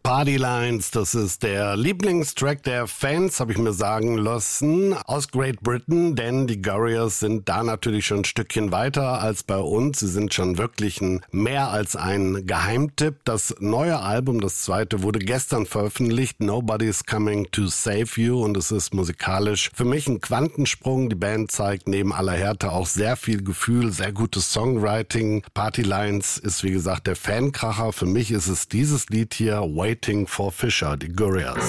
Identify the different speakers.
Speaker 1: Party Lines, das ist der Lieblingstrack der Fans, habe ich mir sagen lassen, aus Great Britain, denn die Gorillaz sind da natürlich schon ein Stückchen weiter als bei uns. Sie sind schon wirklich mehr als ein Geheimtipp. Das neue Album, das zweite, wurde gestern veröffentlicht, Nobody's Coming to Save You, und es ist musikalisch für mich ein Quantensprung. Die Band zeigt neben aller Härte auch sehr viel Gefühl, sehr gutes Songwriting. Party Lines ist wie gesagt der Fankracher. Für mich ist es dieses Lied hier, Waiting for Fisher, die Gorillaz.